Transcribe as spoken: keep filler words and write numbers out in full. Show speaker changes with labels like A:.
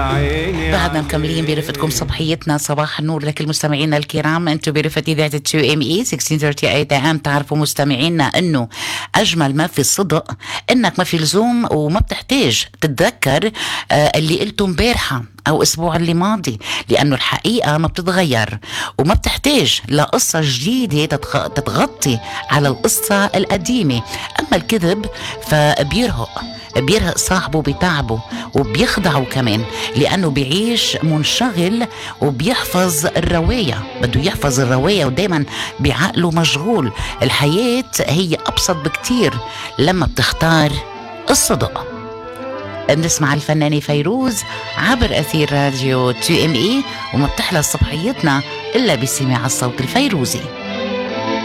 A: بعدنا مكملين برفقتكم صباحيتنا. صباح النور لكل مستمعينا الكرام، انتم برفقة اذاعة تو ام اي ستة ثلاثين ثلاثين ام. تعرفوا مستمعينا انه اجمل ما في الصدق انك ما في لزوم وما بتحتاج تتذكر آه اللي قلته امبارحه او اسبوع اللي ماضي، لانه الحقيقه ما بتتغير وما بتحتاج لقصه جديده تتغ... تتغطي على القصه القديمه. اما الكذب فبيرهق بيرهق صاحبه بتعبه وبيخدعه كمان، لأنه بيعيش منشغل وبيحفظ الرواية، بده يحفظ الرواية ودايما بعقله مشغول. الحياة هي أبسط بكتير لما بتختار الصدق. بنسمع الفنانة فيروز عبر أثير راديو تو ام اي، وما بتحلى صبحيتنا إلا بسماع الصوت الفيروزي.